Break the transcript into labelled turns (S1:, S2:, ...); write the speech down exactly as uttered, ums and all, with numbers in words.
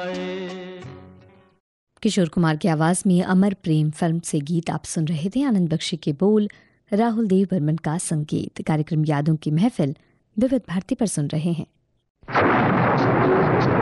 S1: किशोर कुमार की आवाज में अमर प्रेम फिल्म से गीत आप सुन रहे थे। आनंद बख्शी के बोल, राहुल देव बर्मन का संगीत। कार्यक्रम यादों की महफिल विविध भारती पर सुन रहे हैं।